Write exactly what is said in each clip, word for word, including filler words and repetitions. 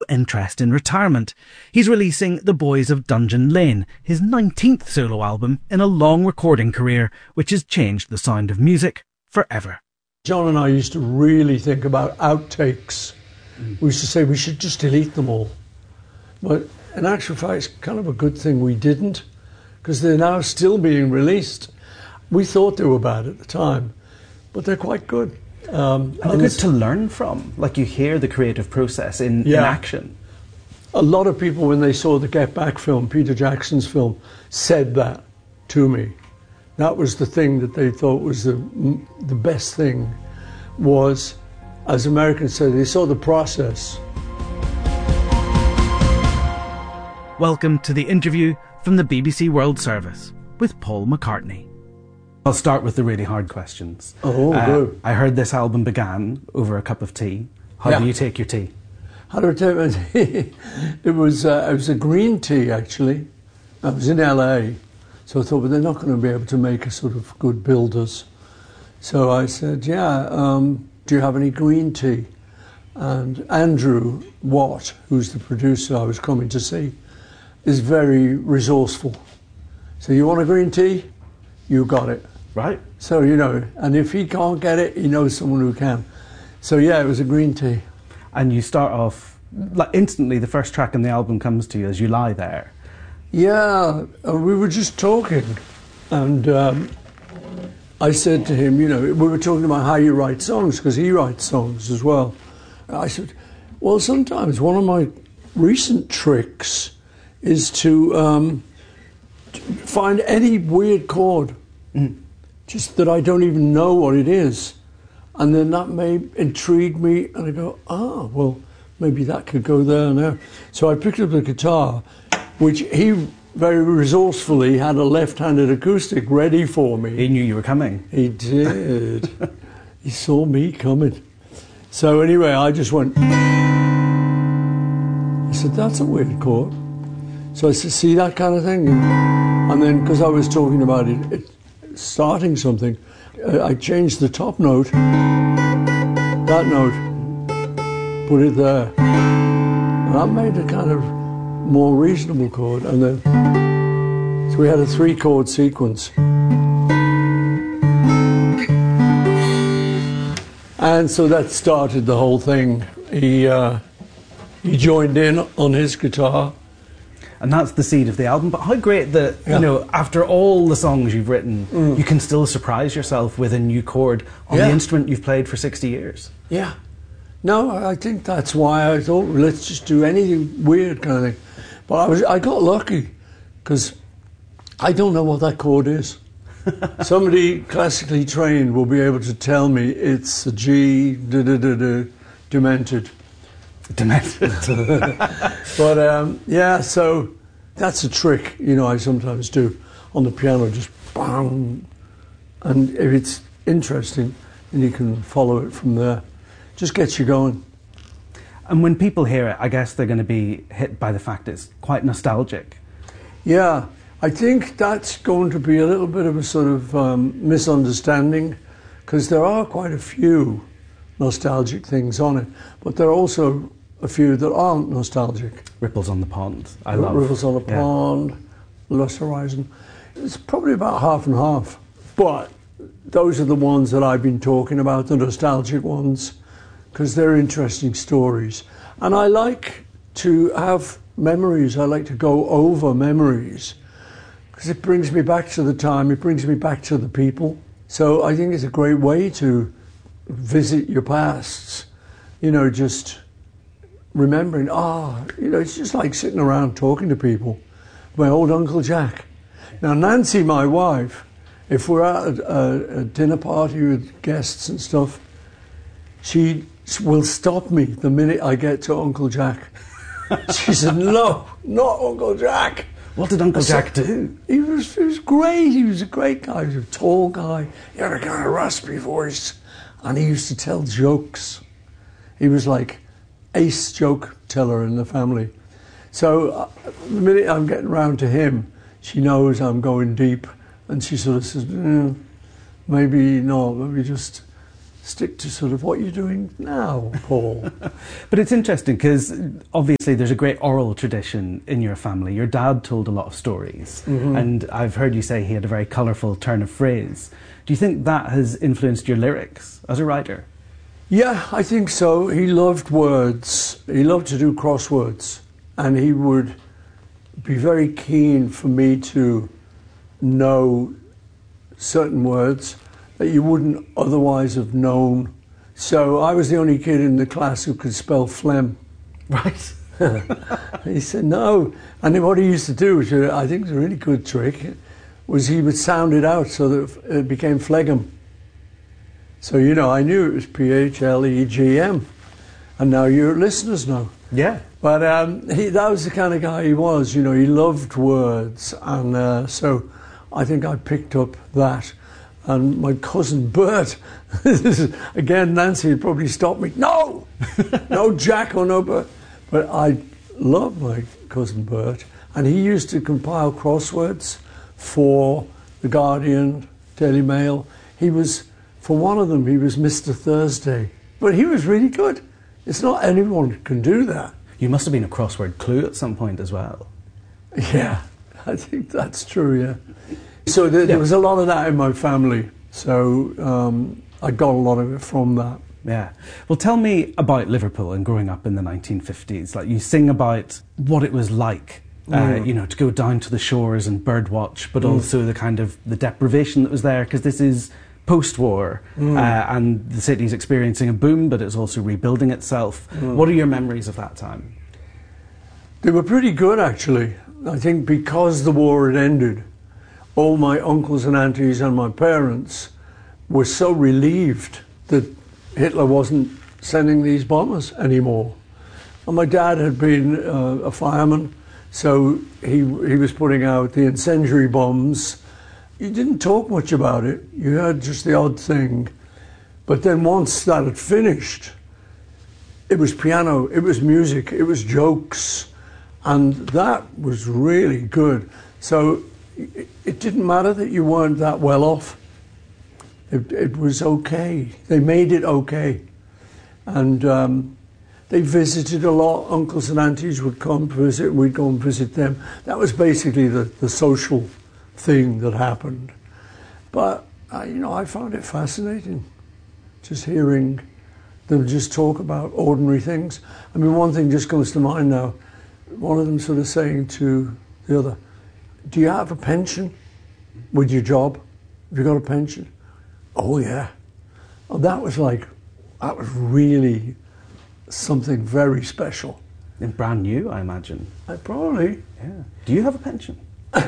interest in retirement. He's releasing The Boys of Dungeon Lane, his nineteenth solo album in a long recording career, which has changed the sound of music forever. John and I used to really think about outtakes. Mm. We used to say we should just delete them all. But in actual fact, it's kind of a good thing we didn't, because they're now still being released. We thought they were bad at the time, but they're quite good. Um, and they're good to learn from. Like, you hear the creative process in, yeah. in action. A lot of people, when they saw the Get Back film, Peter Jackson's film, said that to me. That was the thing that they thought was the, the best thing, was, as Americans say, they saw the process. Welcome to the interview from the B B C World Service with Paul McCartney. I'll start with the really hard questions. Oh, uh, good. I heard this album began over a cup of tea. How yeah. do you take your tea? How do I take my tea? It was, uh, it was a green tea, actually. I was in L A, so I thought, well, they're not going to be able to make a sort of good builders. So I said, yeah, um, do you have any green tea? And Andrew Watt, who's the producer I was coming to see, is very resourceful. So, you want a green tea? You got it. Right. So, you know, and if he can't get it, he knows someone who can. So, yeah, it was a green tea. And you start off, like, instantly, the first track in the album comes to you as you lie there. Yeah, we were just talking. And um, I said to him, you know, we were talking about how you write songs, because he writes songs as well. I said, well, sometimes one of my recent tricks is to um, find any weird chord, mm. just that I don't even know what it is. And then that may intrigue me, and I go, ah, well, maybe that could go there and there. So I picked up the guitar, which he very resourcefully had a left-handed acoustic ready for me. He knew you were coming. He did. He saw me coming. So anyway, I just went, I said, that's a weird chord. So I said, see that kind of thing? And then, because I was talking about it, it starting something, I changed the top note, that note, put it there. And that made a kind of more reasonable chord. And then, so we had a three chord sequence. And so that started the whole thing. He, uh, he joined in on his guitar. And that's the seed of the album. But how great that, yeah. you know, after all the songs you've written, mm. you can still surprise yourself with a new chord on yeah. the instrument you've played for sixty years. Yeah. No, I think that's why I thought, well, let's just do anything weird kind of thing. But I was, I got lucky, because I don't know what that chord is. Somebody classically trained will be able to tell me it's a G, da da da da, demented. Demented. But um, yeah, so that's a trick, you know, I sometimes do on the piano, just bang. And if it's interesting, then you can follow it from there. Just gets you going. And when people hear it, I guess they're going to be hit by the fact it's quite nostalgic. Yeah, I think that's going to be a little bit of a sort of um, misunderstanding, because there are quite a few nostalgic things on it, but there are also a few that aren't nostalgic. Ripples on the Pond, I love. Ripples on the yeah. Pond, Lost Horizon. It's probably about half and half, but those are the ones that I've been talking about, the nostalgic ones, because they're interesting stories. And I like to have memories, I like to go over memories, because it brings me back to the time, it brings me back to the people. So I think it's a great way to visit your pasts, you know, just remembering, ah, oh, you know, it's just like sitting around talking to people. My old Uncle Jack. Now, Nancy, my wife, if we're at a, a dinner party with guests and stuff, she will stop me the minute I get to Uncle Jack. She said, no, not Uncle Jack. What did Uncle said, Jack do? He was, he was great. He was a great guy. He was a tall guy. He had a kind of raspy voice. And he used to tell jokes. He was like ace joke teller in the family. So uh, the minute I'm getting round to him, she knows I'm going deep. And she sort of says, mm, maybe not, maybe just stick to sort of what you're doing now, Paul. But it's interesting because obviously there's a great oral tradition in your family. Your dad told a lot of stories, mm-hmm. and I've heard you say he had a very colourful turn of phrase. Do you think that has influenced your lyrics as a writer? Yeah, I think so. He loved words. He loved to do crosswords, and he would be very keen for me to know certain words that you wouldn't otherwise have known. So I was the only kid in the class who could spell phlegm. Right. He said no. And then what he used to do, which I think was a really good trick, was he would sound it out so that it became phlegm. So, you know, I knew it was P H L E G M. And now your listeners know. Yeah. But um, he, that was the kind of guy he was, you know, he loved words. And uh, so I think I picked up that. And my cousin Bert, again, Nancy would probably stop me. No! No Jack or no Bert. But I love my cousin Bert. And he used to compile crosswords for The Guardian, Daily Mail. He was, for one of them, he was Mister Thursday. But he was really good. It's not anyone can do that. You must have been a crossword clue at some point as well. Yeah, I think that's true, yeah. So there, yeah. there was a lot of that in my family. So um, I got a lot of it from that. Yeah. Well, tell me about Liverpool and growing up in the nineteen fifties. Like, you sing about what it was like, mm. uh, you know, to go down to the shores and birdwatch, but mm. also the kind of the deprivation that was there, because this is post-war, mm. uh, and the city's experiencing a boom, but it's also rebuilding itself. Mm. What are your memories of that time? They were pretty good, actually. I think because the war had ended, all my uncles and aunties and my parents were so relieved that Hitler wasn't sending these bombers anymore. And my dad had been uh, a fireman, so he, he was putting out the incendiary bombs. You didn't talk much about it. You heard just the odd thing. But then once that had finished, it was piano, it was music, it was jokes. And that was really good. So it, it didn't matter that you weren't that well off. It, it was okay. They made it okay. And um, they visited a lot. Uncles and aunties would come visit, we'd go and visit them. That was basically the, the social thing that happened. But, uh, you know, I found it fascinating, just hearing them just talk about ordinary things. I mean, one thing just comes to mind now. One of them sort of saying to the other, do you have a pension with your job? Have you got a pension? Oh, yeah. Oh, that was like, that was really something very special. And brand new, I imagine. I probably. Yeah. Do you have a pension?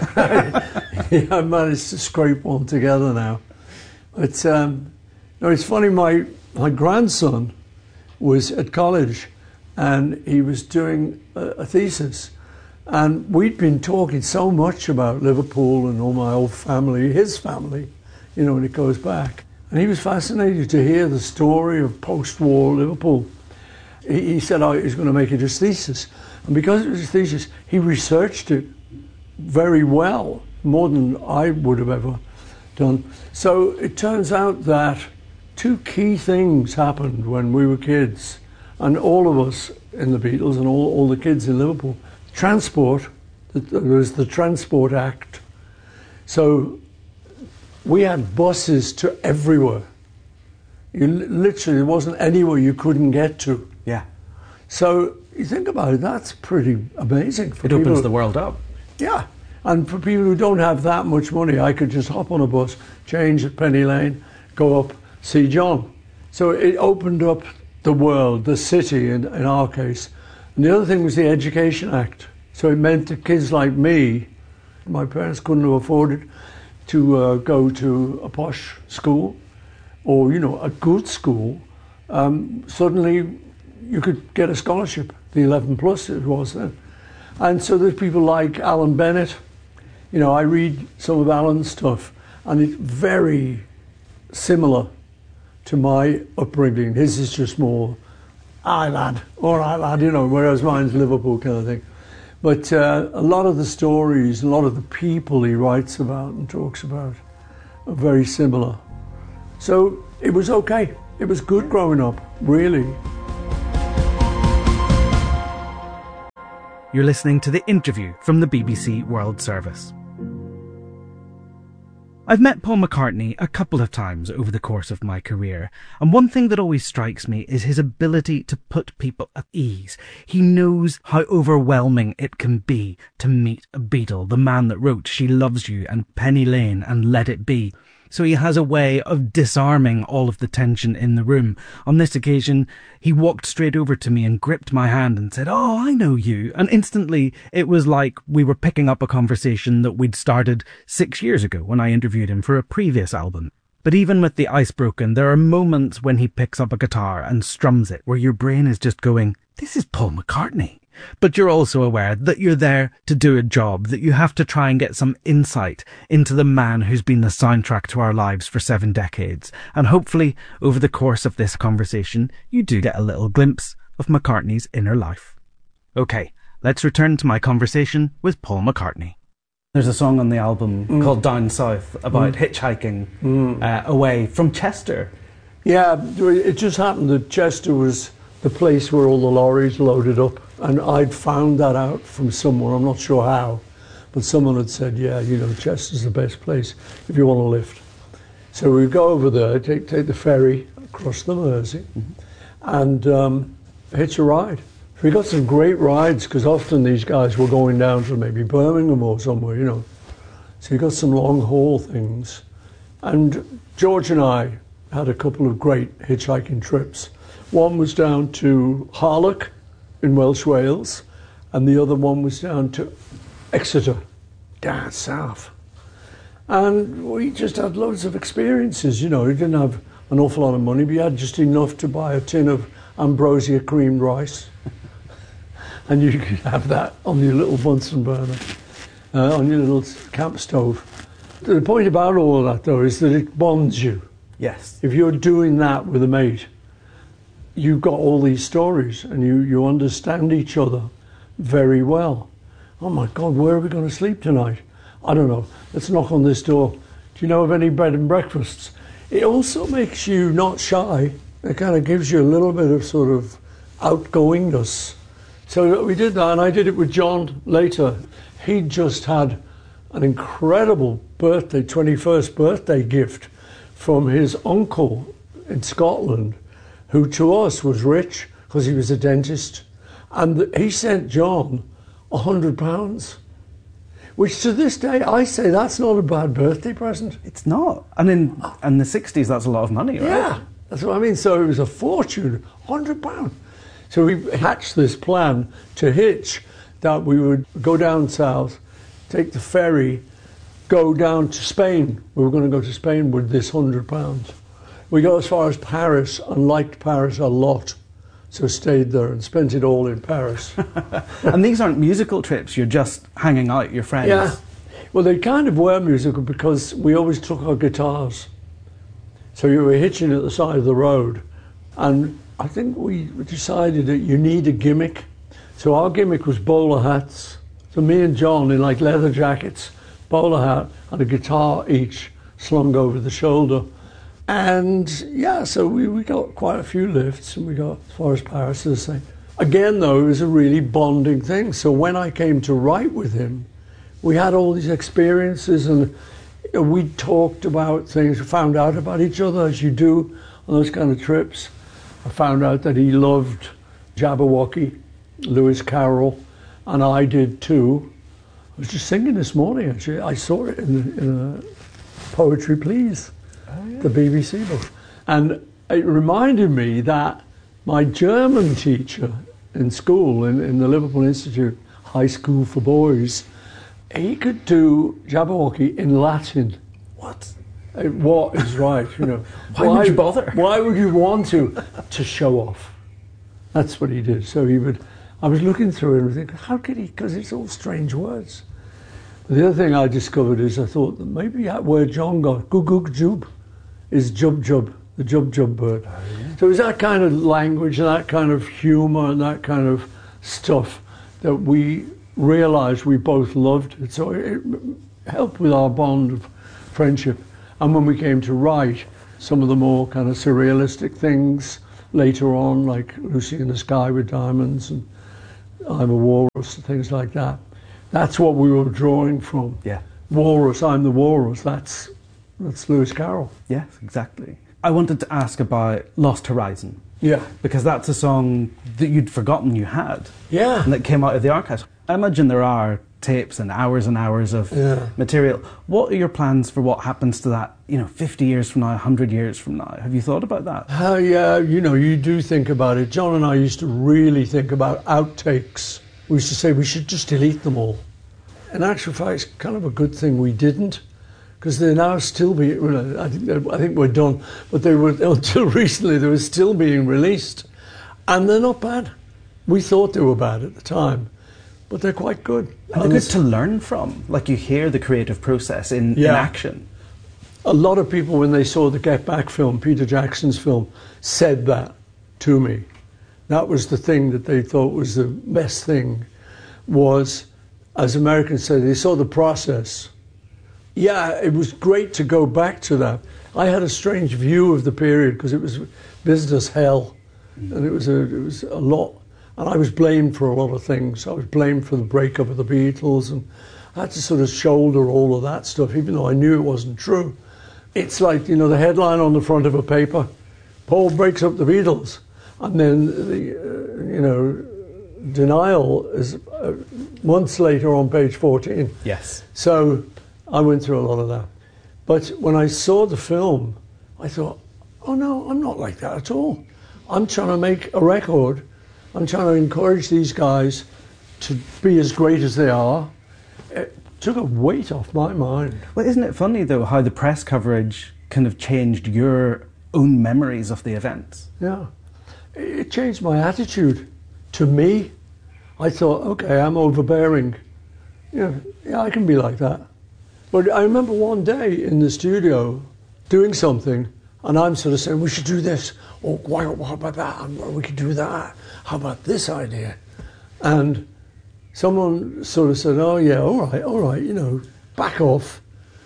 Yeah, I managed to scrape one together now. But um, no, it's funny, my, my grandson was at college and he was doing a, a thesis. And we'd been talking so much about Liverpool and all my old family, his family, you know, when it goes back. And he was fascinated to hear the story of post-war Liverpool. He, he said, oh, he was going to make it his thesis. And because it was his thesis, he researched it very well, more than I would have ever done. So it turns out that two key things happened when we were kids, and all of us in the Beatles and all, all the kids in Liverpool. Transport, there was the Transport Act. So we had buses to everywhere. You literally, there wasn't anywhere you couldn't get to. Yeah. So you think about it, that's pretty amazing. For it people. Opens the world up. Yeah, and for people who don't have that much money, I could just hop on a bus, change at Penny Lane, go up, see John. So it opened up the world, the city in, in our case. And the other thing was the Education Act. So it meant that kids like me, my parents couldn't have afforded to uh, go to a posh school or, you know, a good school. Um, suddenly you could get a scholarship, the eleven plus it was then. And so there's people like Alan Bennett. You know, I read some of Alan's stuff, and it's very similar to my upbringing. His is just more, aye lad, all right lad, you know, whereas mine's Liverpool kind of thing. But uh, a lot of the stories, a lot of the people he writes about and talks about are very similar. So it was okay. it was good growing up, really. You're listening to The Interview from the B B C World Service. I've met Paul McCartney a couple of times over the course of my career, and one thing that always strikes me is his ability to put people at ease. He knows how overwhelming it can be to meet a Beatle, the man that wrote She Loves You and Penny Lane and Let It Be. So he has a way of disarming all of the tension in the room. On this occasion, he walked straight over to me and gripped my hand and said, "Oh, I know you." And instantly, it was like we were picking up a conversation that we'd started six years ago when I interviewed him for a previous album. But even with the ice broken, there are moments when he picks up a guitar and strums it where your brain is just going, this is Paul McCartney. But you're also aware that you're there to do a job, that you have to try and get some insight into the man who's been the soundtrack to our lives for seven decades. And hopefully, over the course of this conversation, you do get a little glimpse of McCartney's inner life. Okay, let's return to my conversation with Paul McCartney. There's a song on the album mm. called Down South about mm. hitchhiking mm. Uh, away from Chester. Yeah, it just happened that Chester was the place where all the lorries loaded up. And I'd found that out from somewhere, I'm not sure how, but someone had said, yeah, you know, Chester's the best place if you want to lift. So we go over there, take, take the ferry across the Mersey, mm-hmm. and um, hitch a ride. So we got some great rides, because often these guys were going down to maybe Birmingham or somewhere, you know. So you got some long haul things. And George and I had a couple of great hitchhiking trips. One was down to Harlech in Welsh Wales, and the other one was down to Exeter, down south. And we just had loads of experiences, you know. We didn't have an awful lot of money, but we had just enough to buy a tin of Ambrosia creamed rice. And you could have that on your little Bunsen burner, uh, on your little camp stove. The point about all of that, though, is that it bonds you. Yes. If you're doing that with a mate, you've got all these stories and you, you understand each other very well. Oh my God, where are we going to sleep tonight? I don't know. Let's knock on this door. Do you know of any bed and breakfasts? It also makes you not shy. It kind of gives you a little bit of sort of outgoingness. So we did that, and I did it with John later. He'd just had an incredible birthday, twenty-first birthday gift from his uncle in Scotland, who to us was rich because he was a dentist. And he sent John a hundred pounds, which to this day I say that's not a bad birthday present. It's not. And in, in the sixties, that's a lot of money, right? Yeah, that's what I mean. So it was a fortune, a hundred pounds. So we hatched this plan to hitch, that we would go down south, take the ferry, go down to Spain. We were going to go to Spain with this hundred pounds. We got as far as Paris and liked Paris a lot, so stayed there and spent it all in Paris. And these aren't musical trips, you're just hanging out, your friends. Yeah, well they kind of were musical because we always took our guitars. So you were hitching at the side of the road, and I think we decided that you need a gimmick. So our gimmick was bowler hats. So me and John in like leather jackets, bowler hat and a guitar each slung over the shoulder. And yeah, so we, we got quite a few lifts, and we got as far as Paris, as I say. Again, though, it was a really bonding thing. So when I came to write with him, we had all these experiences, and you know, we talked about things, found out about each other, as you do on those kind of trips. I found out that he loved Jabberwocky, Lewis Carroll, and I did too. I was just singing this morning, actually. I saw it in, in a Poetry Please. Oh, yeah. The B B C book. And it reminded me that my German teacher in school, in, in the Liverpool Institute High School for Boys, he could do Jabberwocky in Latin. What? What is right, you know. why, why would you bother? Why would you want to? To show off. That's what he did. So he would, I was looking through it and thinking, how could he, because it's all strange words. The other thing I discovered is I thought that maybe that word John got, gugug jub, is jub jub, the jub jub bird. Oh, yeah. So it was that kind of language and that kind of humour and that kind of stuff that we realised we both loved. So it helped with our bond of friendship. And when we came to write, some of the more kind of surrealistic things later on, like Lucy in the Sky with Diamonds and I'm a Walrus and things like that. That's what we were drawing from. Yeah. Walrus, I'm the Walrus, that's, that's Lewis Carroll. Yes, exactly. I wanted to ask about Lost Horizon. Yeah. Because that's a song that you'd forgotten you had. Yeah. And that came out of the archives. I imagine there are tapes and hours and hours of yeah. material. What are your plans for what happens to that, you know, fifty years from now, one hundred years from now? Have you thought about that? Uh, yeah, you know, you do think about it. John and I used to really think about outtakes. We used to say we should just delete them all. In actual fact, it's kind of a good thing we didn't, because they're now still being, well, I think, I think we're done, but they were, until recently, they were still being released. And they're not bad. We thought they were bad at the time, but they're quite good. And they're good to learn from. Like, you hear the creative process in, yeah. in action. A lot of people, when they saw the Get Back film, Peter Jackson's film, said that to me. That was the thing that they thought was the best thing, was, as Americans say, they saw the process. Yeah, it was great to go back to that. I had a strange view of the period because it was business hell, mm. and it was a, it was a lot. And I was blamed for a lot of things. I was blamed for the breakup of the Beatles, and I had to sort of shoulder all of that stuff, even though I knew it wasn't true. It's like, you know, the headline on the front of a paper, Paul breaks up the Beatles, and then the, uh, you know, denial is uh, months later on page fourteen. Yes. So I went through a lot of that. But when I saw the film, I thought, oh no, I'm not like that at all. I'm trying to make a record. I'm trying to encourage these guys to be as great as they are. It took a weight off my mind. Well, isn't it funny, though, how the press coverage kind of changed your own memories of the events? Yeah. It changed my attitude to me. I thought, okay, I'm overbearing. Yeah, yeah, I can be like that. But I remember one day in the studio doing something, and I'm sort of saying, we should do this. Or why, what about that? And we could do that. How about this idea? And someone sort of said, oh yeah, all right, all right, you know, back off.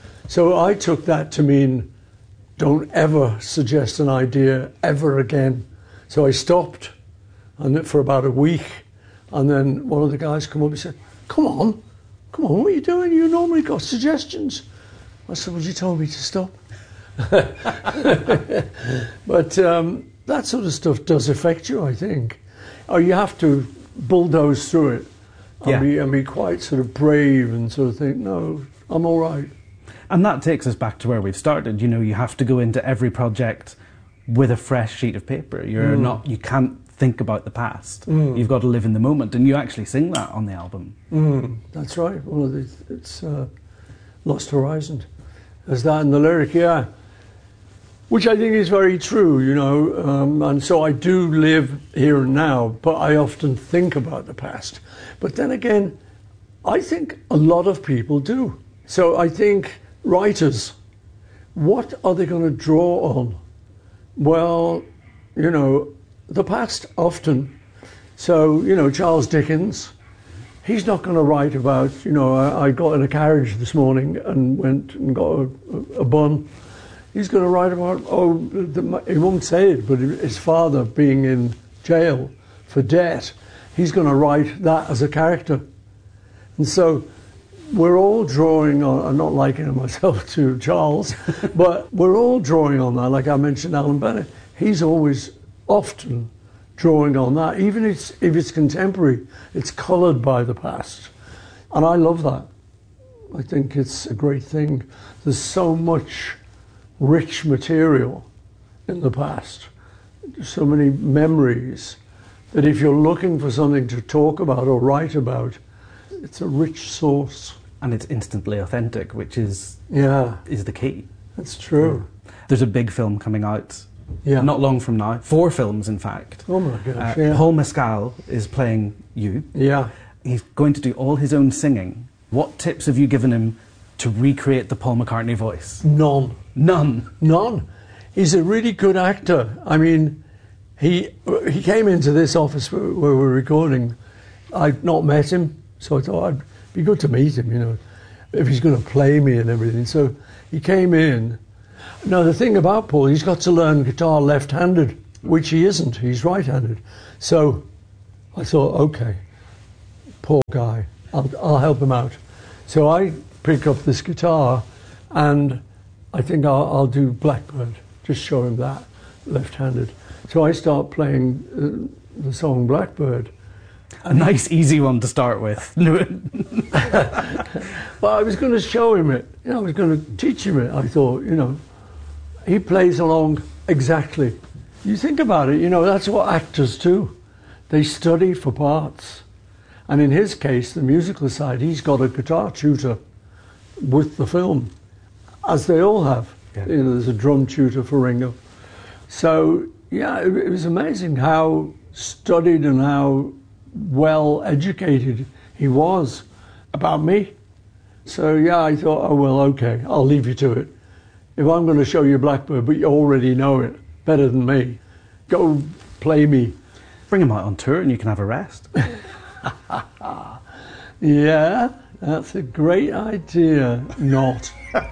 So I took that to mean, don't ever suggest an idea ever again. So I stopped, and for about a week, and then one of the guys come up and said, come on, come on, what are you doing? You normally got suggestions. I said, well, you told me to stop. But um, that sort of stuff does affect you, I think. Or you have to bulldoze through it and, yeah. be, and be quite sort of brave and sort of think, no, I'm all right. And that takes us back to where we've started. You know, you have to go into every project with a fresh sheet of paper. You're mm. not, you can't think about the past. Mm. You've got to live in the moment, and you actually sing that on the album. Mm. That's right. Well, it's, it's uh, Lost Horizon. There's that in the lyric, yeah. Which I think is very true, you know, um, and so I do live here and now, but I often think about the past. But then again, I think a lot of people do. So I think writers, what are they going to draw on? Well, you know, the past often. So, you know, Charles Dickens, he's not going to write about, you know, I, I got in a carriage this morning and went and got a, a bun. He's going to write about, oh, the, he won't say it, but his father being in jail for debt. He's going to write that as a character. And so we're all drawing on, I'm not liking it myself to Charles, but we're all drawing on that. Like I mentioned Alan Bennett, he's always often drawing on that. Even if it's, if it's contemporary, it's coloured by the past. And I love that. I think it's a great thing. There's so much rich material in the past, so many memories, that if you're looking for something to talk about or write about, it's a rich source. And it's instantly authentic, which is yeah, is the key. That's true. There's a big film coming out yeah. not long from now. Four films, in fact. Oh my gosh, uh, yeah. Paul Mescal is playing you. Yeah. He's going to do all his own singing. What tips have you given him to recreate the Paul McCartney voice? None. None? None. He's a really good actor. I mean, he he came into this office where, where we're recording. I'd not met him, so I thought it'd be good to meet him, you know, if he's going to play me and everything. So he came in, No, the thing about Paul, he's got to learn guitar left-handed, which he isn't. He's right-handed. So I thought, okay, poor guy, I'll, I'll help him out. So I pick up this guitar, and I think I'll, I'll do Blackbird, just show him that, left-handed. So I start playing uh, the song Blackbird. A nice, easy one to start with. Well, I was going to show him it. You know, I was going to teach him it. I thought, you know, he plays along exactly. You think about it, you know, that's what actors do. They study for parts. And in his case, the musical side, he's got a guitar tutor with the film, as they all have. Yeah. You know, there's a drum tutor for Ringo. So, yeah, it, it was amazing how studied and how well educated he was about me. So, yeah, I thought, oh, well, okay, I'll leave you to it. If I'm going to show you Blackbird, but you already know it better than me, go play me. Bring him out on tour and you can have a rest. Yeah, that's a great idea. Not.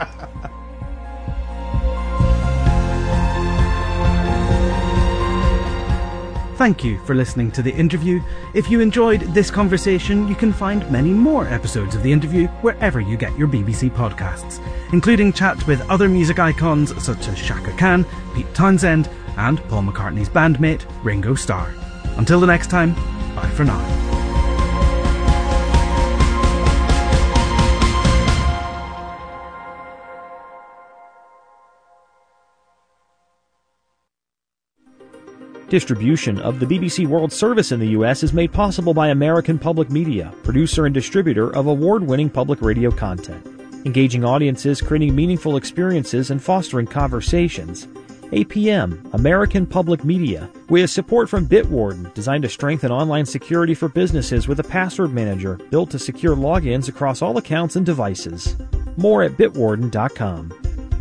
Thank you for listening to the interview. If you enjoyed this conversation, you can find many more episodes of the interview wherever you get your B B C podcasts, including chats with other music icons such as Chaka Khan, Pete Townsend, and Paul McCartney's bandmate Ringo Starr. Until the next time, bye for now. Distribution of the B B C World Service in the U S is made possible by American Public Media, producer and distributor of award-winning public radio content. Engaging audiences, creating meaningful experiences, and fostering conversations. A P M, American Public Media, with support from Bitwarden, designed to strengthen online security for businesses with a password manager built to secure logins across all accounts and devices. More at bitwarden dot com.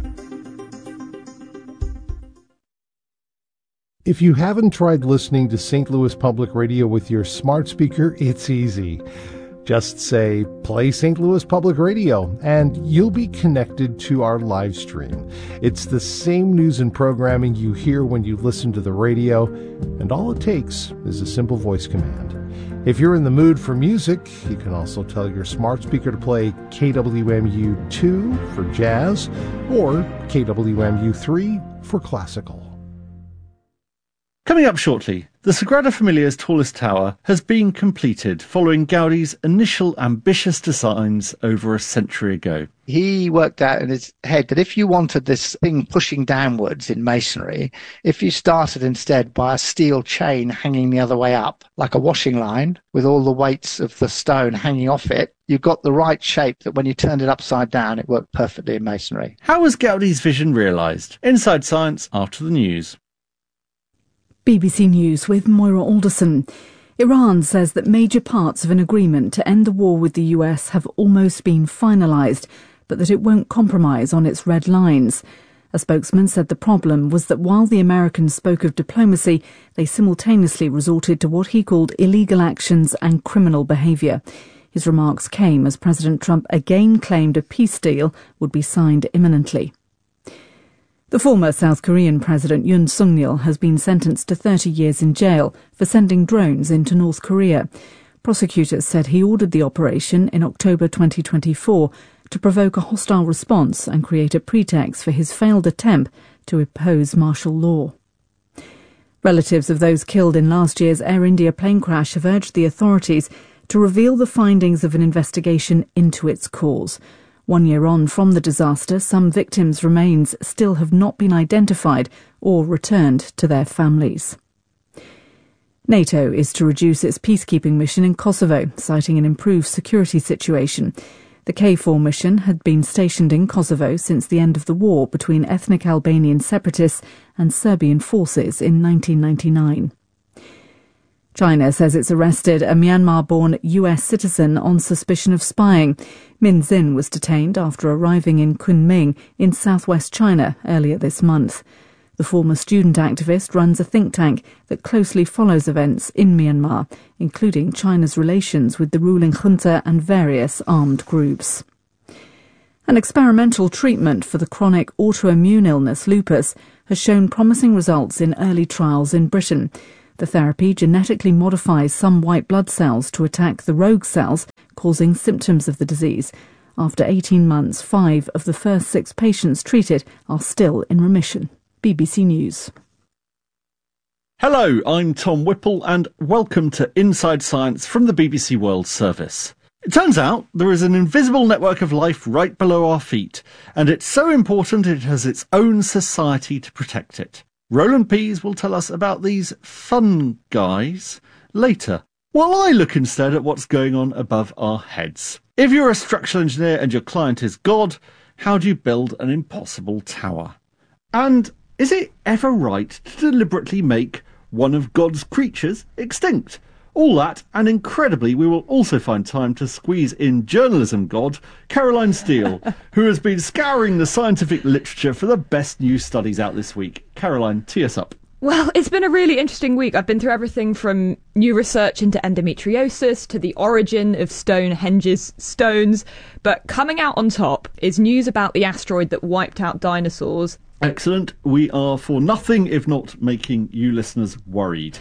If you haven't tried listening to Saint Louis Public Radio with your smart speaker, it's easy. Just say, play Saint Louis Public Radio, and you'll be connected to our live stream. It's the same news and programming you hear when you listen to the radio, and all it takes is a simple voice command. If you're in the mood for music, you can also tell your smart speaker to play K W M U two for jazz, or K W M U three for classical. Coming up shortly, the Sagrada Familia's tallest tower has been completed following Gaudi's initial ambitious designs over a century ago. He worked out in his head that if you wanted this thing pushing downwards in masonry, if you started instead by a steel chain hanging the other way up, like a washing line, with all the weights of the stone hanging off it, you got the right shape that when you turned it upside down, it worked perfectly in masonry. How was Gaudi's vision realised? Inside Science after the news. B B C News with Moira Alderson. Iran says that major parts of an agreement to end the war with the U S have almost been finalised, but that it won't compromise on its red lines. A spokesman said the problem was that while the Americans spoke of diplomacy, they simultaneously resorted to what he called illegal actions and criminal behaviour. His remarks came as President Trump again claimed a peace deal would be signed imminently. The former South Korean President Yoon Suk-yeol has been sentenced to thirty years in jail for sending drones into North Korea. Prosecutors said he ordered the operation in October twenty twenty-four to provoke a hostile response and create a pretext for his failed attempt to impose martial law. Relatives of those killed in last year's Air India plane crash have urged the authorities to reveal the findings of an investigation into its cause. One year on from the disaster, some victims' remains still have not been identified or returned to their families. NATO is to reduce its peacekeeping mission in Kosovo, citing an improved security situation. The K four mission had been stationed in Kosovo since the end of the war between ethnic Albanian separatists and Serbian forces in nineteen ninety-nine. China says it's arrested a Myanmar-born U S citizen on suspicion of spying. Min Xin was detained after arriving in Kunming in southwest China earlier this month. The former student activist runs a think tank that closely follows events in Myanmar, including China's relations with the ruling junta and various armed groups. An experimental treatment for the chronic autoimmune illness lupus has shown promising results in early trials in Britain. The therapy genetically modifies some white blood cells to attack the rogue cells, causing symptoms of the disease. After eighteen months, five of the first six patients treated are still in remission. B B C News. Hello, I'm Tom Whipple and welcome to Inside Science from the B B C World Service. It turns out there is an invisible network of life right below our feet, and it's so important it has its own society to protect it. Roland Pease will tell us about these fun guys later, while I look instead at what's going on above our heads. If you're a structural engineer and your client is God, how do you build an impossible tower? And is it ever right to deliberately make one of God's creatures extinct? All that, and incredibly, we will also find time to squeeze in journalism god, Caroline Steele, who has been scouring the scientific literature for the best news studies out this week. Caroline, tee us up. Well, it's been a really interesting week. I've been through everything from new research into endometriosis to the origin of Stonehenge's stones. But coming out on top is news about the asteroid that wiped out dinosaurs. Excellent. We are for nothing if not making you listeners worried.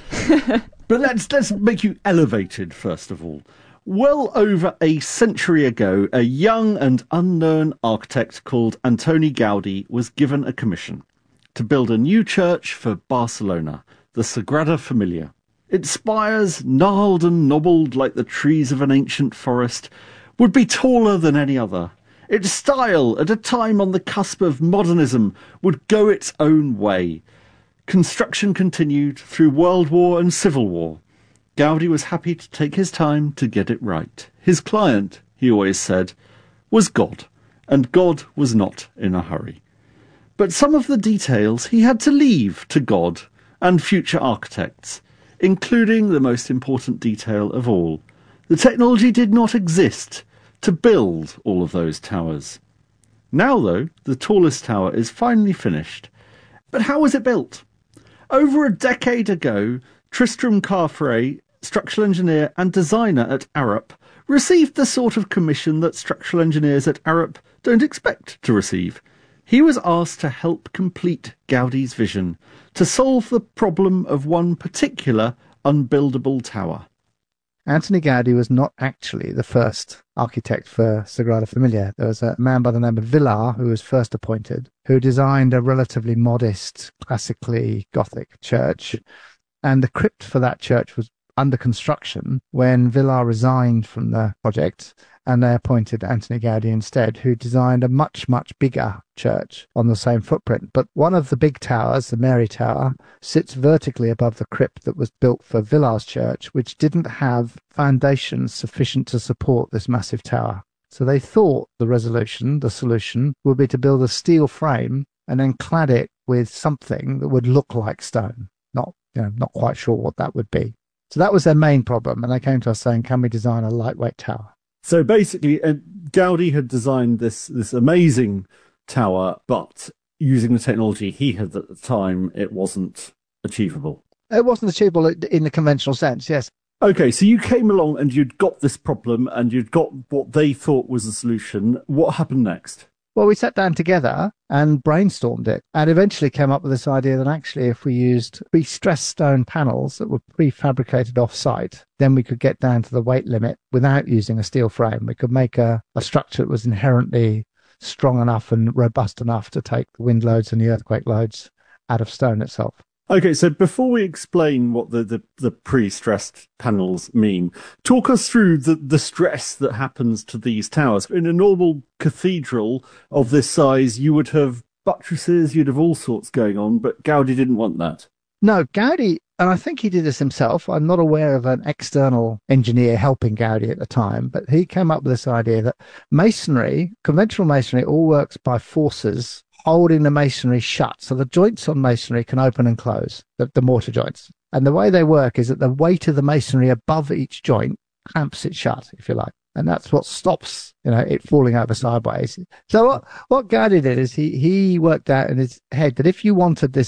But let's let's make you elevated, first of all. Well over a century ago, a young and unknown architect called Antoni Gaudi was given a commission to build a new church for Barcelona, the Sagrada Familia. Its spires, gnarled and knobbled like the trees of an ancient forest, would be taller than any other. Its style, at a time on the cusp of modernism, would go its own way. Construction continued through World War and Civil War. Gaudi was happy to take his time to get it right. His client, he always said, was God, and God was not in a hurry. But some of the details he had to leave to God and future architects, including the most important detail of all. The technology did not exist to build all of those towers. Now, though, the tallest tower is finally finished. But how was it built? Over a decade ago, Tristram Carfrae, structural engineer and designer at Arup, received the sort of commission that structural engineers at Arup don't expect to receive. He was asked to help complete Gaudi's vision, to solve the problem of one particular unbuildable tower. Antoni Gaudi was not actually the first architect for Sagrada Familia. There was a man by the name of Villar who was first appointed, who designed a relatively modest, classically Gothic church. And the crypt for that church was under construction when Villar resigned from the project, and they appointed Antoni Gaudi instead, who designed a much, much bigger church on the same footprint. But one of the big towers, the Mary Tower, sits vertically above the crypt that was built for Villar's church, which didn't have foundations sufficient to support this massive tower. So they thought the resolution, the solution, would be to build a steel frame and then clad it with something that would look like stone. Not, you know, not quite sure what that would be. So that was their main problem, and they came to us saying, can we design a lightweight tower? So basically, uh, Gaudi had designed this this amazing tower, but using the technology he had at the time, it wasn't achievable. It wasn't achievable in the conventional sense, yes. Okay, so you came along and you'd got this problem and you'd got what they thought was the solution. What happened next? Well, we sat down together and brainstormed it, and eventually came up with this idea that actually if we used pre-stressed stone panels that were prefabricated off-site, then we could get down to the weight limit without using a steel frame. We could make a, a structure that was inherently strong enough and robust enough to take the wind loads and the earthquake loads out of stone itself. Okay, so before we explain what the, the, the pre-stressed panels mean, talk us through the, the stress that happens to these towers. In a normal cathedral of this size, you would have buttresses, you'd have all sorts going on, but Gaudi didn't want that. No, Gaudi, and I think he did this himself. I'm not aware of an external engineer helping Gaudi at the time, but he came up with this idea that masonry, conventional masonry, all works by forces holding the masonry shut. So the joints on masonry can open and close, the, the mortar joints. And the way they work is that the weight of the masonry above each joint clamps it shut, if you like. And that's what stops, you know, it falling over sideways. So what, what Gaudi did is he, he worked out in his head that if you wanted this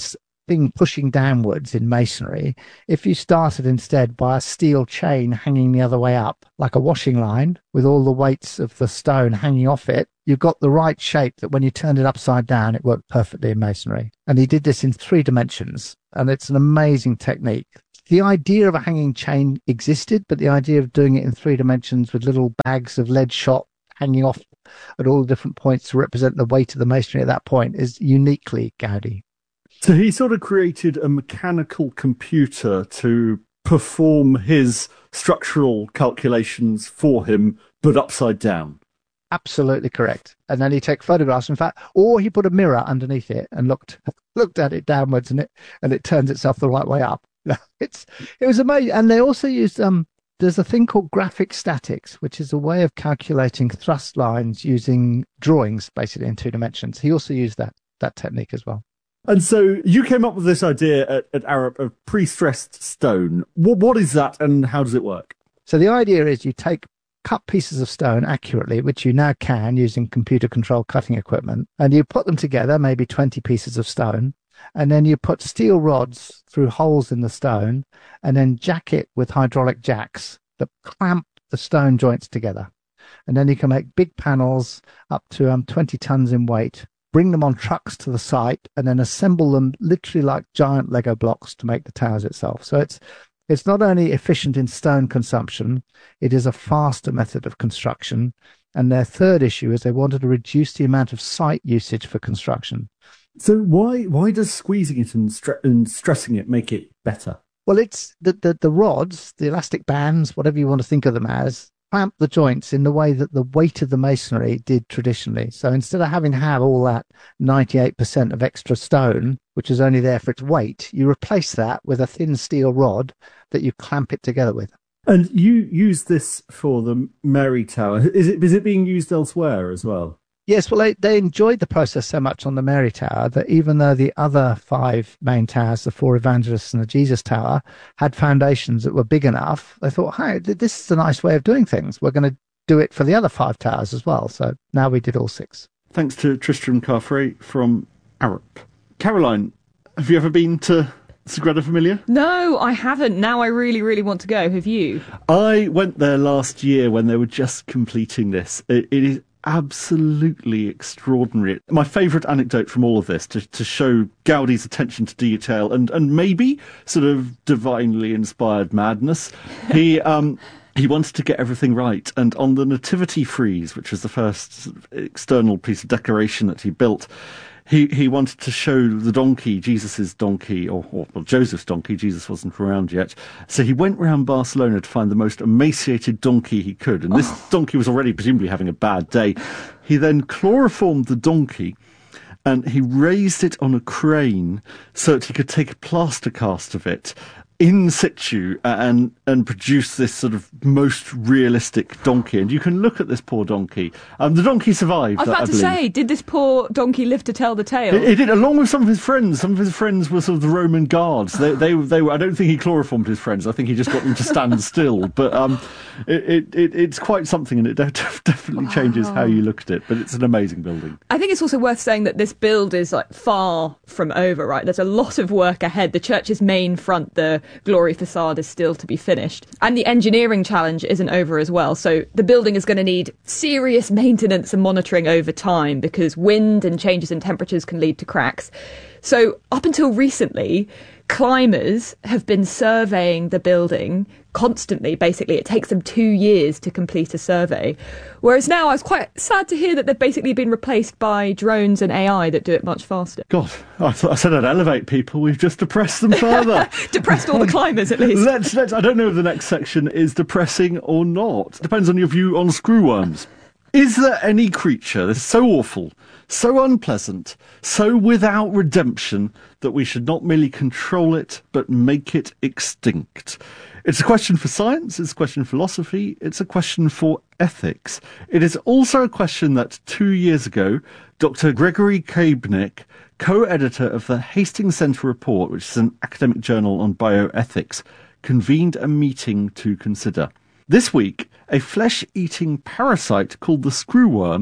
thing pushing downwards in masonry, if you started instead by a steel chain hanging the other way up, like a washing line, with all the weights of the stone hanging off it, you got the right shape that when you turned it upside down, it worked perfectly in masonry. And he did this in three dimensions, and it's an amazing technique. The idea of a hanging chain existed, but the idea of doing it in three dimensions with little bags of lead shot hanging off at all different points to represent the weight of the masonry at that point is uniquely Gaudi. So he sort of created a mechanical computer to perform his structural calculations for him, but upside down. Absolutely correct. And then he take photographs, in fact, or he put a mirror underneath it and looked looked at it downwards, and it and it turns itself the right way up. It's it was amazing. And they also used um. There's a thing called graphic statics, which is a way of calculating thrust lines using drawings, basically in two dimensions. He also used that that technique as well. And so you came up with this idea at, at Arup of pre-stressed stone. What, what is that and how does it work? So the idea is you take cut pieces of stone accurately, which you now can using computer-controlled cutting equipment, and you put them together, maybe twenty pieces of stone, and then you put steel rods through holes in the stone and then jack it with hydraulic jacks that clamp the stone joints together. And then you can make big panels up to um, twenty tons in weight, bring them on trucks to the site, and then assemble them literally like giant Lego blocks to make the towers itself. So it's it's not only efficient in stone consumption, it is a faster method of construction. And their third issue is they wanted to reduce the amount of site usage for construction. So why why does squeezing it and, stre- and stressing it make it better? Well, it's the, the, the rods, the elastic bands, whatever you want to think of them as, clamp the joints in the way that the weight of the masonry did traditionally. So instead of having to have all that ninety-eight percent of extra stone, which is only there for its weight, you replace that with a thin steel rod that you clamp it together with. And you use this for the Mary Tower. Is it is it being used elsewhere as well? Yes, well, they, they enjoyed the process so much on the Mary Tower that even though the other five main towers, the four Evangelists and the Jesus Tower, had foundations that were big enough, they thought, hey, this is a nice way of doing things. We're going to do it for the other five towers as well. So now we did all six. Thanks to Tristram Carfrae from Arup. Caroline, have you ever been to Sagrada Familia? No, I haven't. Now I really, really want to go. Have you? I went there last year when they were just completing this. It, it is absolutely extraordinary. My favourite anecdote from all of this, to, to show Gaudi's attention to detail and, and maybe sort of divinely inspired madness, he um, he wanted to get everything right. And on the Nativity frieze, which was the first external piece of decoration that he built, He he wanted to show the donkey, Jesus's donkey, or, or well, Joseph's donkey. Jesus wasn't around yet. So he went round Barcelona to find the most emaciated donkey he could. And this oh. donkey was already presumably having a bad day. He then chloroformed the donkey and he raised it on a crane so that he could take a plaster cast of it in situ and and produce this sort of most realistic donkey. And you can look at this poor donkey. Um, the donkey survived. I was about I to believe. say, did this poor donkey live to tell the tale? He, he did, along with some of his friends. Some of his friends were sort of the Roman guards. They, they, they were. I don't think he chloroformed his friends. I think he just got them to stand still. But um, it, it, it it's quite something, and it definitely changes how you look at it. But it's an amazing building. I think it's also worth saying that this build is like far from over. Right, there's a lot of work ahead. The church's main front, the glory facade, is still to be finished, and the engineering challenge isn't over as well. So the building is going to need serious maintenance and monitoring over time because wind and changes in temperatures can lead to cracks. So up until recently, climbers have been surveying the building constantly. Basically, it takes them two years to complete a survey. Whereas now, I was quite sad to hear that they've basically been replaced by drones and A I that do it much faster. God, I thought I said I'd elevate people. We've just depressed them further. Depressed all the climbers, at least. Let's, let's, I don't know if the next section is depressing or not. Depends on your view on screwworms. Is there any creature that's so awful, so unpleasant, so without redemption that we should not merely control it, but make it extinct? It's a question for science, it's a question for philosophy, it's a question for ethics. It is also a question that two years ago, Doctor Gregory Kaebnick, co-editor of the Hastings Centre Report, which is an academic journal on bioethics, convened a meeting to consider. This week, a flesh-eating parasite called the screwworm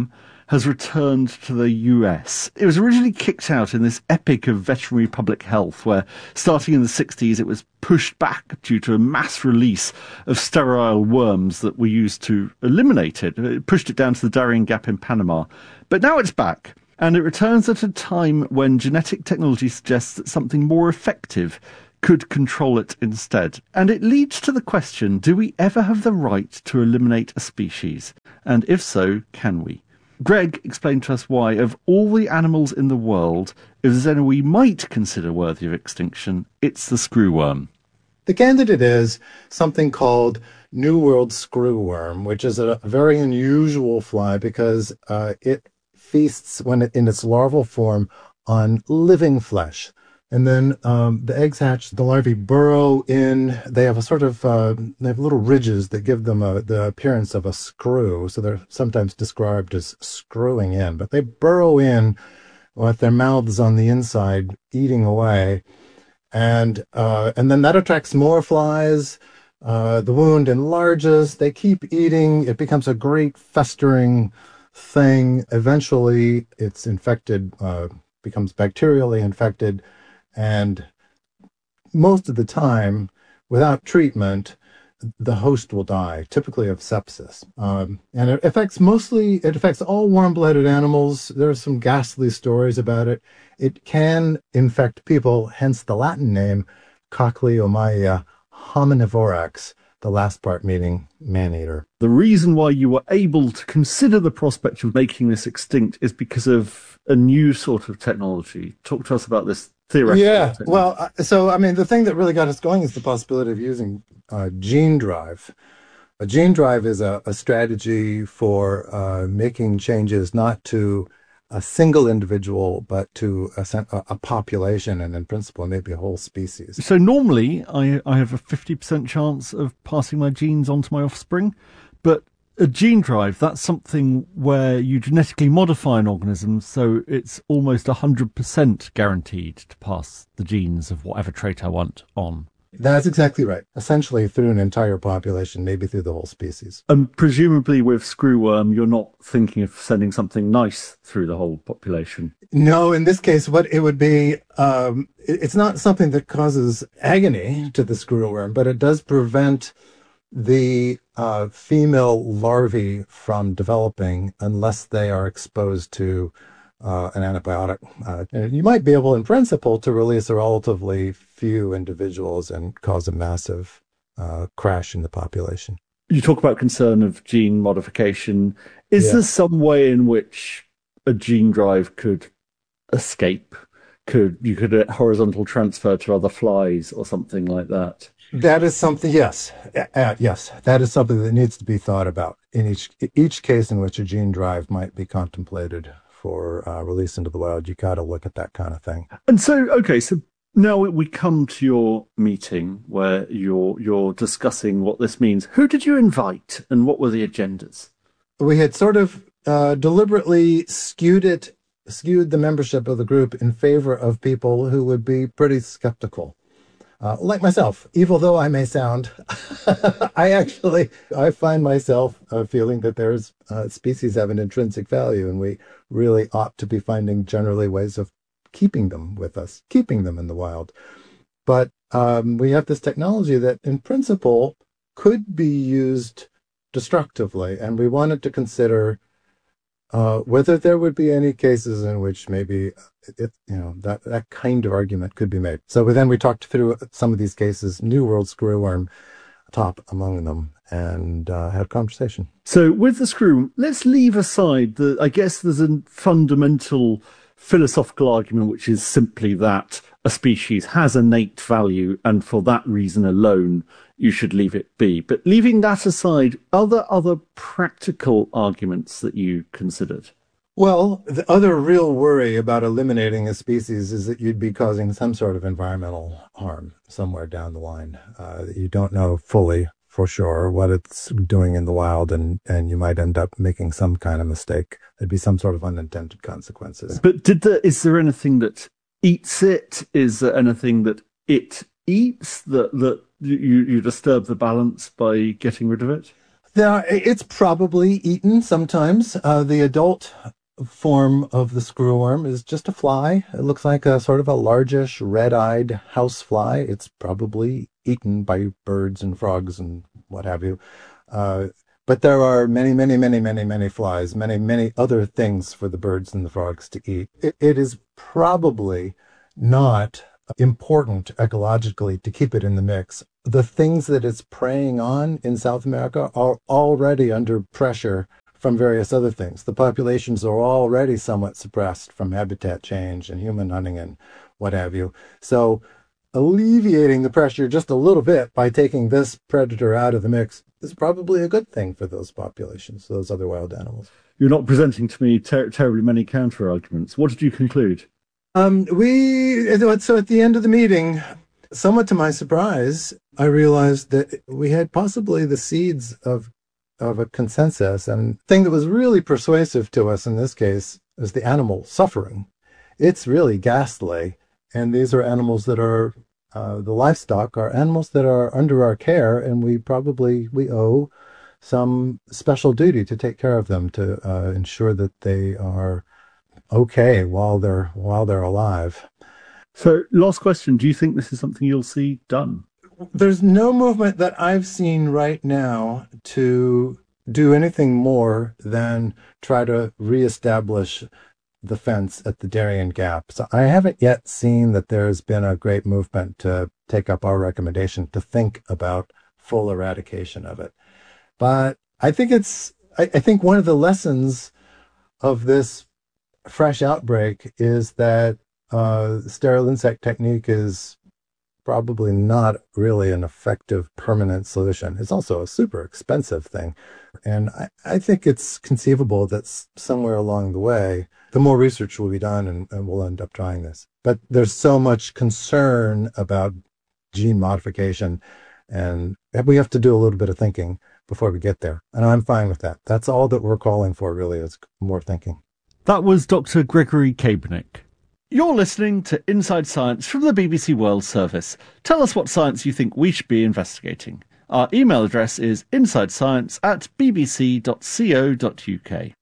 has returned to the U S. It was originally kicked out in this epic of veterinary public health, where starting in the sixties it was pushed back due to a mass release of sterile worms that were used to eliminate it. It pushed it down to the Darien Gap in Panama. But now it's back, and it returns at a time when genetic technology suggests that something more effective could control it instead. And it leads to the question, do we ever have the right to eliminate a species? And if so, can we? Greg explained to us why, of all the animals in the world, if there's any we might consider worthy of extinction, it's the screwworm. The candidate is something called New World screwworm, which is a very unusual fly because uh, it feasts, when it, in its larval form, on living flesh. And then um, the eggs hatch, the larvae burrow in, they have a sort of, uh, they have little ridges that give them a, the appearance of a screw. So they're sometimes described as screwing in, but they burrow in with their mouths on the inside, eating away. And, uh, and then that attracts more flies. Uh, the wound enlarges. They keep eating. It becomes a great festering thing. Eventually it's infected, uh, becomes bacterially infected. And most of the time, without treatment, the host will die, typically of sepsis. Um, and it affects mostly, it affects all warm-blooded animals. There are some ghastly stories about it. It can infect people, hence the Latin name, Cochleomyia hominivorax, the last part meaning man-eater. The reason why you were able to consider the prospect of making this extinct is because of a new sort of technology. Talk to us about this. Yeah, well, uh, so, I mean, the thing that really got us going is the possibility of using uh, gene drive. A gene drive is a, a strategy for uh, making changes not to a single individual, but to a, a population, and in principle, maybe a whole species. So normally, I, I have a fifty percent chance of passing my genes on to my offspring, but a gene drive, that's something where you genetically modify an organism so it's almost one hundred percent guaranteed to pass the genes of whatever trait I want on. That's exactly right. Essentially through an entire population, maybe through the whole species. And presumably with screwworm, you're not thinking of sending something nice through the whole population. No, in this case, what it would be, um, it's not something that causes agony to the screwworm, but it does prevent the uh, female larvae from developing unless they are exposed to uh, an antibiotic. Uh, and you might be able, in principle, to release a relatively few individuals and cause a massive uh, crash in the population. You talk about concern of gene modification. Is yeah. there some way in which a gene drive could escape? Could you could a horizontal transfer to other flies or something like that? That is something, yes, uh, yes, that is something that needs to be thought about in each each case in which a gene drive might be contemplated for uh, release into the wild. You got to look at that kind of thing. And so, okay, so now we come to your meeting where you're you're discussing what this means. Who did you invite, and what were the agendas? We had sort of uh, deliberately skewed it, skewed the membership of the group in favor of people who would be pretty skeptical. Uh, like myself, evil though I may sound, I actually, I find myself uh, feeling that there's uh, species have an intrinsic value, and we really ought to be finding generally ways of keeping them with us, keeping them in the wild. But um, we have this technology that in principle could be used destructively, and we wanted to consider uh, whether there would be any cases in which maybe it, you know, that, that kind of argument could be made. So then we talked through some of these cases, New World screwworm top among them, and uh, had a conversation. So with the screw, let's leave aside the, I guess there's a fundamental philosophical argument, which is simply that a species has innate value, and for that reason alone, you should leave it be. But leaving that aside, are there other practical arguments that you considered? Well, the other real worry about eliminating a species is that you'd be causing some sort of environmental harm somewhere down the line. Uh, you don't know fully, for sure, what it's doing in the wild, and, and you might end up making some kind of mistake. There'd be some sort of unintended consequences. But did the, is there anything that eats it? Is there anything that it eats that, that you, you disturb the balance by getting rid of it? There, it's probably eaten sometimes. Uh, the adult form of the screwworm is just a fly. It looks like a sort of a largish, red-eyed house fly. It's probably eaten by birds and frogs and what have you. Uh, but there are many, many, many, many, many flies, many, many other things for the birds and the frogs to eat. It, it is probably not important ecologically to keep it in the mix. The things that it's preying on in South America are already under pressure from various other things. The populations are already somewhat suppressed from habitat change and human hunting and what have you. So alleviating the pressure just a little bit by taking this predator out of the mix is probably a good thing for those populations, those other wild animals. You're not presenting to me ter- terribly many counter-arguments. What did you conclude? Um, we, so at the end of the meeting, somewhat to my surprise, I realized that we had possibly the seeds of of a consensus. And the thing that was really persuasive to us in this case is the animal suffering. It's really ghastly. And these are animals that are, uh, the livestock are animals that are under our care, and we probably, we owe some special duty to take care of them, to uh, ensure that they are okay while they're, while they're alive. So, last question, do you think this is something you'll see done? There's no movement that I've seen right now to do anything more than try to reestablish the fence at the Darien Gap. So I haven't yet seen that there's been a great movement to take up our recommendation to think about full eradication of it. But I think it's, I, I think one of the lessons of this fresh outbreak is that uh, sterile insect technique is probably not really an effective permanent solution. It's also a super expensive thing. And I, I think it's conceivable that somewhere along the way, the more research will be done and, and we'll end up trying this. But there's so much concern about gene modification, and we have to do a little bit of thinking before we get there. And I'm fine with that. That's all that we're calling for, really, is more thinking. That was Doctor Gregory Kaebnick. You're listening to Inside Science from the B B C World Service. Tell us what science you think we should be investigating. Our email address is insidescience at b b c dot co dot u k.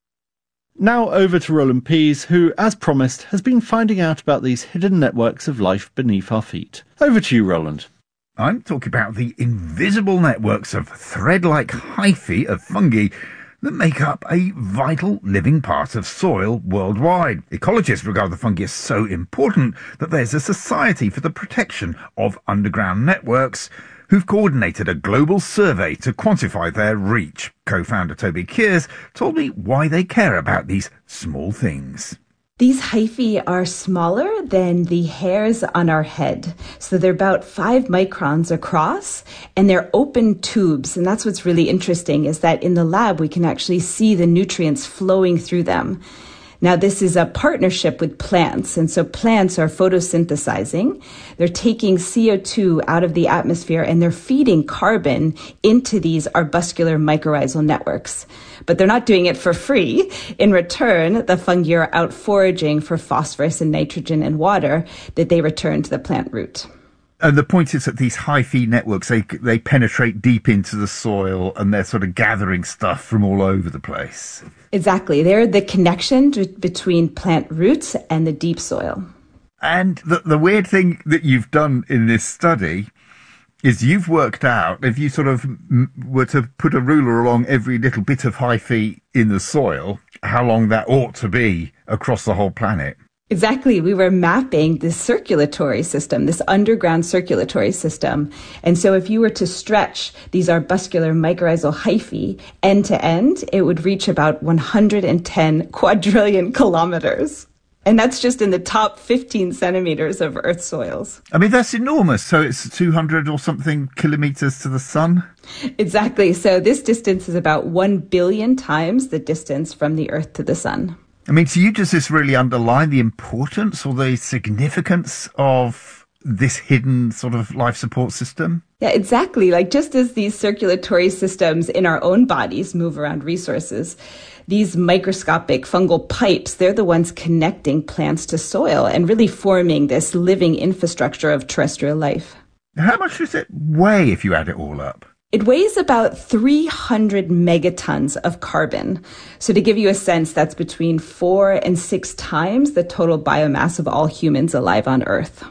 Now over to Roland Pease, who, as promised, has been finding out about these hidden networks of life beneath our feet. Over to you, Roland. I'm talking about the invisible networks of thread-like hyphae of fungi that make up a vital living part of soil worldwide. Ecologists regard the fungi as so important that there's a Society for the Protection of Underground Networks who've coordinated a global survey to quantify their reach. Co-founder Toby Kears told me why they care about these small things. These hyphae are smaller than the hairs on our head. So they're about five microns across, and they're open tubes. And that's what's really interesting, is that in the lab, we can actually see the nutrients flowing through them. Now, this is a partnership with plants, and so plants are photosynthesizing. They're taking C O two out of the atmosphere, and they're feeding carbon into these arbuscular mycorrhizal networks. But they're not doing it for free. In return, the fungi are out foraging for phosphorus and nitrogen and water that they return to the plant root. And the point is that these hyphae networks, they they penetrate deep into the soil, and they're sort of gathering stuff from all over the place. Exactly. They're the connection to, between plant roots and the deep soil. And the, the weird thing that you've done in this study is you've worked out, if you sort of m- were to put a ruler along every little bit of hyphae in the soil, how long that ought to be across the whole planet. Exactly. We were mapping this circulatory system, this underground circulatory system. And so if you were to stretch these arbuscular mycorrhizal hyphae end to end, it would reach about one hundred ten quadrillion kilometers. And that's just in the top fifteen centimeters of Earth's soils. I mean, that's enormous. So it's two hundred or something kilometers to the sun? Exactly. So this distance is about one billion times the distance from the Earth to the sun. I mean, to you, does this really underline the importance or the significance of this hidden sort of life support system? Yeah, exactly. Like just as these circulatory systems in our own bodies move around resources, these microscopic fungal pipes, they're the ones connecting plants to soil and really forming this living infrastructure of terrestrial life. How much does it weigh if you add it all up? It weighs about three hundred megatons of carbon. So to give you a sense, that's between four and six times the total biomass of all humans alive on Earth.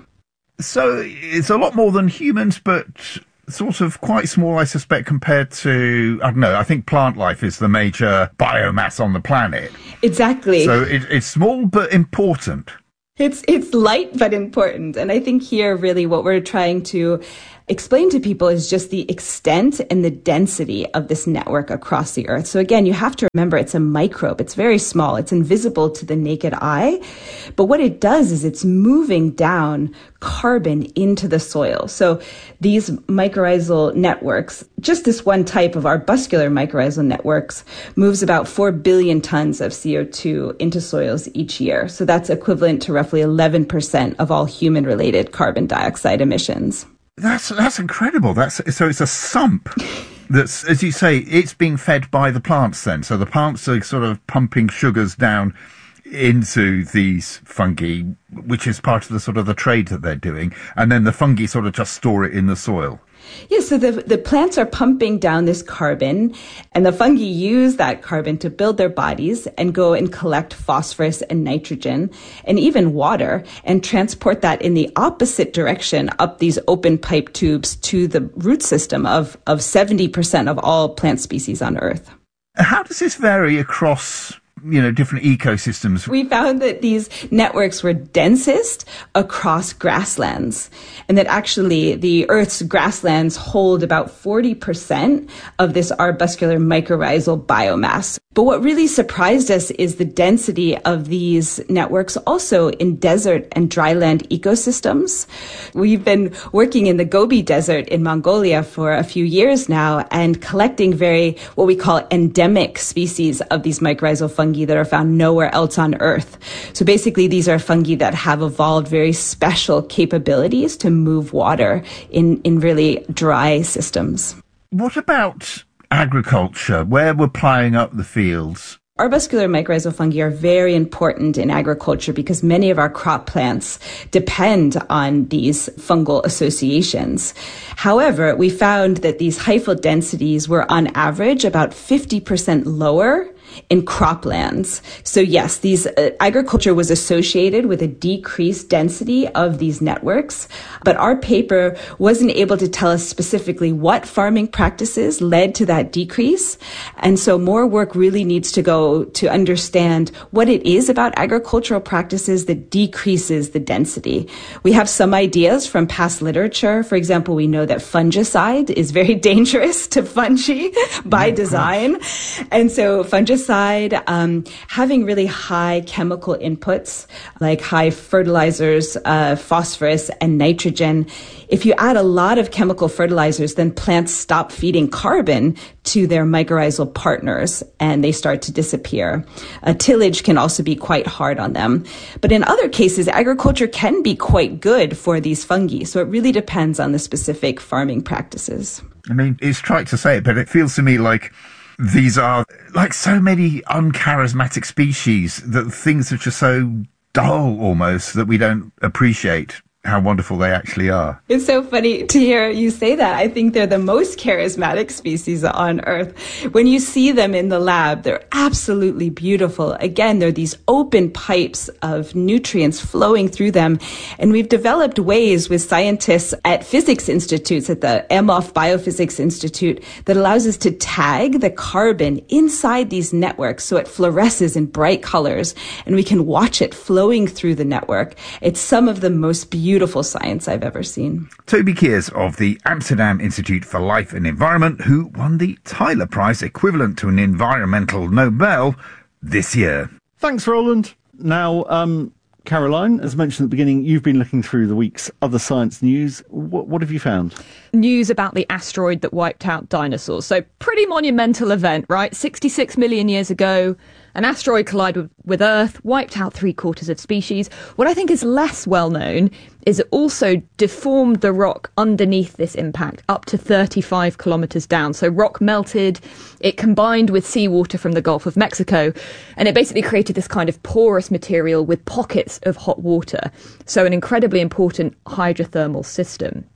So it's a lot more than humans, but sort of quite small, I suspect, compared to, I don't know, I think plant life is the major biomass on the planet. Exactly. So it, it's small but important. It's it's light but important. And I think here really what we're trying to explain to people is just the extent and the density of this network across the Earth. So again, you have to remember it's a microbe. It's very small. It's invisible to the naked eye. But what it does is it's moving down carbon into the soil. So these mycorrhizal networks, just this one type of arbuscular mycorrhizal networks, moves about four billion tons of C O two into soils each year. So that's equivalent to roughly eleven percent of all human-related carbon dioxide emissions. That's that's incredible. That's so it's a sump that's, as you say, it's being fed by the plants then. So the plants are sort of pumping sugars down into these fungi, which is part of the sort of the trade that they're doing, and then the fungi sort of just store it in the soil. Yeah, so the, the plants are pumping down this carbon, and the fungi use that carbon to build their bodies and go and collect phosphorus and nitrogen and even water and transport that in the opposite direction up these open pipe tubes to the root system of, of seventy percent of all plant species on Earth. How does this vary across, you know, different ecosystems? We found that these networks were densest across grasslands, and that actually the Earth's grasslands hold about forty percent of this arbuscular mycorrhizal biomass. But what really surprised us is the density of these networks also in desert and dryland ecosystems. We've been working in the Gobi Desert in Mongolia for a few years now and collecting very, what we call endemic species of these mycorrhizal fungi that are found nowhere else on Earth. So basically, these are fungi that have evolved very special capabilities to move water in, in really dry systems. What about agriculture, where we're ploughing up the fields? Arbuscular mycorrhizal fungi are very important in agriculture because many of our crop plants depend on these fungal associations. However, we found that these hyphal densities were on average about fifty percent lower in croplands. So yes, these uh, agriculture was associated with a decreased density of these networks, but our paper wasn't able to tell us specifically what farming practices led to that decrease. And so more work really needs to go to understand what it is about agricultural practices that decreases the density. We have some ideas from past literature. For example, we know that fungicide is very dangerous to fungi by yeah, design. And so fungicide Side, um, having really high chemical inputs like high fertilizers, uh, phosphorus and nitrogen. If you add a lot of chemical fertilizers, then plants stop feeding carbon to their mycorrhizal partners and they start to disappear. Uh, tillage can also be quite hard on them. But in other cases, agriculture can be quite good for these fungi. So it really depends on the specific farming practices. I mean, it's trite to say it, but it feels to me like these are like so many uncharismatic species, that things which are so dull almost that we don't appreciate how wonderful they actually are. It's so funny to hear you say that. I think they're the most charismatic species on Earth. When you see them in the lab, they're absolutely beautiful. Again, they're these open pipes of nutrients flowing through them. And we've developed ways with scientists at physics institutes, at the M O F Biophysics Institute, that allows us to tag the carbon inside these networks so it fluoresces in bright colors. And we can watch it flowing through the network. It's some of the most beautiful Beautiful science I've ever seen. Toby Kears of the Amsterdam Institute for Life and Environment, who won the Tyler Prize, equivalent to an environmental Nobel, this year. Thanks, Roland. Now, um, Caroline, as mentioned at the beginning, you've been looking through the week's other science news. What, what have you found? News about the asteroid that wiped out dinosaurs. So pretty monumental event, right? sixty-six million years ago, an asteroid collided with Earth, wiped out three quarters of species. What I think is less well known is it also deformed the rock underneath this impact up to thirty-five kilometres down. So rock melted, it combined with seawater from the Gulf of Mexico, and it basically created this kind of porous material with pockets of hot water. So an incredibly important hydrothermal system.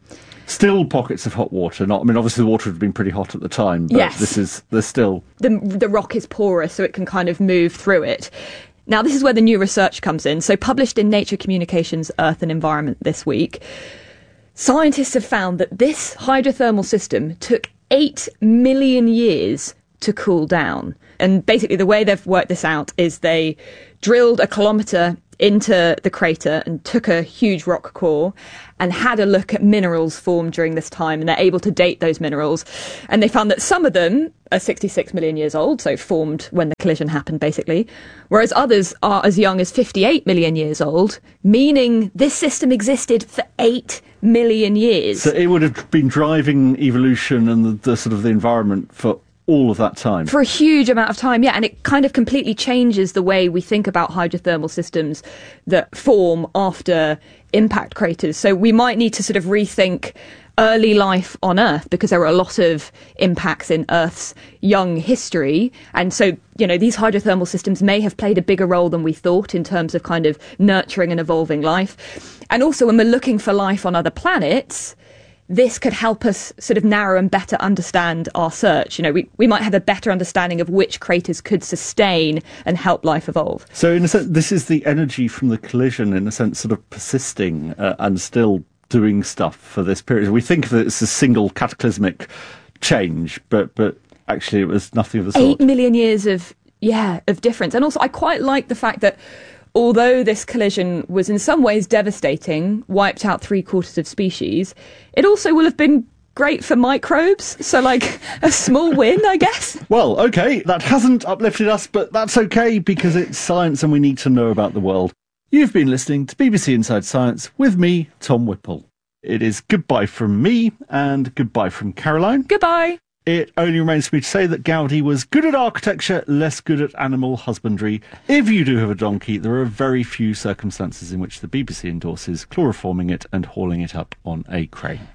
Still pockets of hot water. Not, I mean, obviously the water had been pretty hot at the time, but yes. this is, there's still... The, the rock is porous, so it can kind of move through it. Now, this is where the new research comes in. So published in Nature Communications Earth and Environment this week, scientists have found that this hydrothermal system took eight million years to cool down. And basically the way they've worked this out is they drilled a kilometre into the crater and took a huge rock core and had a look at minerals formed during this time, and they're able to date those minerals. And they found that some of them are sixty-six million years old, so formed when the collision happened, basically, whereas others are as young as fifty-eight million years old, meaning this system existed for eight million years. So it would have been driving evolution and the, the sort of the environment for all of that time. For a huge amount of time, yeah, and it kind of completely changes the way we think about hydrothermal systems that form after impact craters. So we might need to sort of rethink early life on Earth, because there are a lot of impacts in Earth's young history. And so, you know, these hydrothermal systems may have played a bigger role than we thought in terms of kind of nurturing and evolving life. And also, when we're looking for life on other planets, this could help us sort of narrow and better understand our search. You know, we, we might have a better understanding of which craters could sustain and help life evolve. So in a sense, this is the energy from the collision, in a sense, sort of persisting uh, and still doing stuff for this period. We think that it's a single cataclysmic change, but but actually it was nothing of the sort. Eight million years of, yeah, of difference. And also I quite like the fact that although this collision was in some ways devastating, wiped out three quarters of species, it also will have been great for microbes. So, like, a small win, I guess. Well, OK, that hasn't uplifted us, but that's OK, because it's science and we need to know about the world. You've been listening to B B C Inside Science with me, Tom Whipple. It is goodbye from me and goodbye from Caroline. Goodbye. It only remains for me to say that Gaudi was good at architecture, less good at animal husbandry. If you do have a donkey, there are very few circumstances in which the B B C endorses chloroforming it and hauling it up on a crane.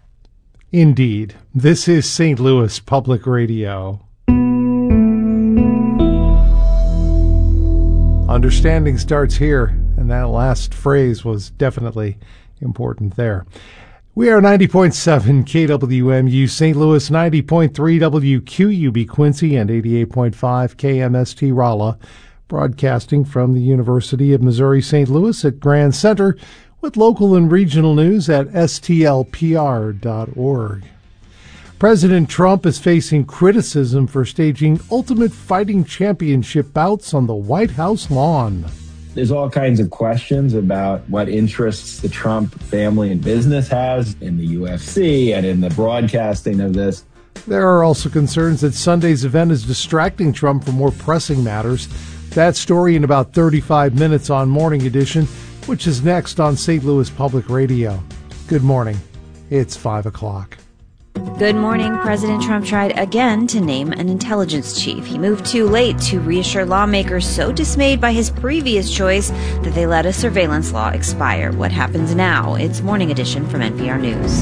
Indeed. This is Saint Louis Public Radio. Understanding starts here, and that last phrase was definitely important there. We are ninety point seven K W M U Saint Louis, ninety point three W Q U B Quincy, and eighty-eight point five K M S T Rolla, broadcasting from the University of Missouri Saint Louis at Grand Center, with local and regional news at S T L P R dot org. President Trump is facing criticism for staging Ultimate Fighting Championship bouts on the White House lawn. There's all kinds of questions about what interests the Trump family and business has in the U F C and in the broadcasting of this. There are also concerns that Sunday's event is distracting Trump from more pressing matters. That story in about thirty-five minutes on Morning Edition, which is next on Saint Louis Public Radio. Good morning. It's five o'clock. Good morning. President Trump tried again to name an intelligence chief. He moved too late to reassure lawmakers so dismayed by his previous choice that they let a surveillance law expire. What happens now? It's Morning Edition from N P R News.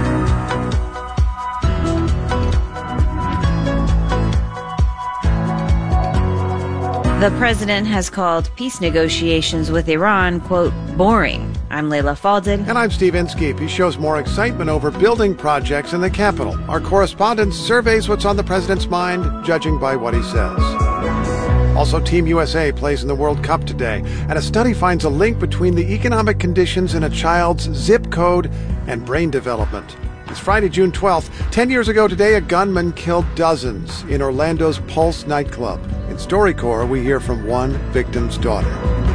The president has called peace negotiations with Iran, quote, boring. I'm Layla Falded. And I'm Steve Inskeep. He shows more excitement over building projects in the Capitol. Our correspondent surveys what's on the president's mind, judging by what he says. Also, Team U S A plays in the World Cup today, and a study finds a link between the economic conditions in a child's zip code and brain development. It's Friday, June twelfth. Ten years ago today, a gunman killed dozens in Orlando's Pulse nightclub. In StoryCorps, we hear from one victim's daughter.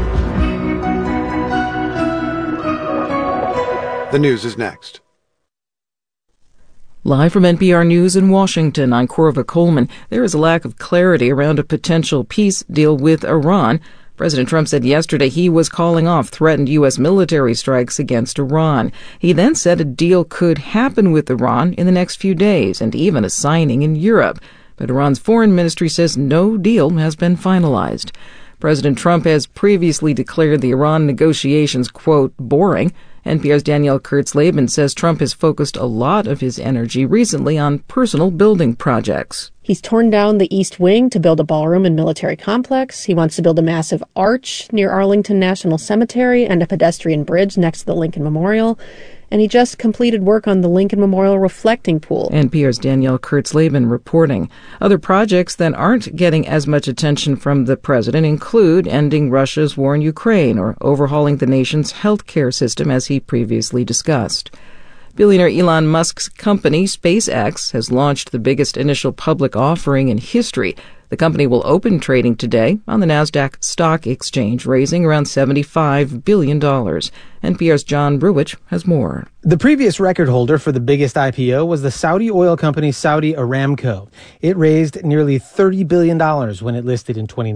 The news is next. Live from N P R News in Washington, I'm Corva Coleman. There is a lack of clarity around a potential peace deal with Iran. President Trump said yesterday he was calling off threatened U S military strikes against Iran. He then said a deal could happen with Iran in the next few days, and even a signing in Europe. But Iran's foreign ministry says no deal has been finalized. President Trump has previously declared the Iran negotiations, quote, boring, N P R's Danielle Kurtz-Laban says Trump has focused a lot of his energy recently on personal building projects. He's torn down the East Wing to build a ballroom and military complex. He wants to build a massive arch near Arlington National Cemetery and a pedestrian bridge next to the Lincoln Memorial. And he just completed work on the Lincoln Memorial reflecting pool. N P R's Danielle Kurtz-Laban reporting. Other projects that aren't getting as much attention from the president include ending Russia's war in Ukraine or overhauling the nation's health care system, as he previously discussed. Billionaire Elon Musk's company, SpaceX, has launched the biggest initial public offering in history. The company will open trading today on the Nasdaq Stock Exchange, raising around seventy-five billion dollars. N P R's John Ruwitch has more. The previous record holder for the biggest I P O was the Saudi oil company Saudi Aramco. It raised nearly thirty billion dollars when it listed in twenty nineteen.